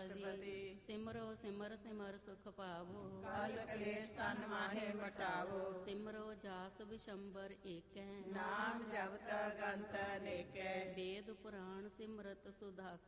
ਅਸ਼ਟਪਦੀ। ਸਿਮਰੋ ਸਿਮਰ ਸਿਮਰ ਸੁਖ ਪਾਵੋ, ਕਾਲ ਕਲੇਸ਼ ਤਨ ਮਾਹੇ ਮਟਾਵੋ। ਸਿਮਰੋ ਜਾਸ ਵਿਸ਼ੰਬਰ ਏਕੈ, ਨਾਮ ਜਪਤ ਗੰਤ ਅਨੇਕੈ। ਵੇਦ ਪੁਰਾਣ ਸਿਮਰਤ ਸੁਧਾ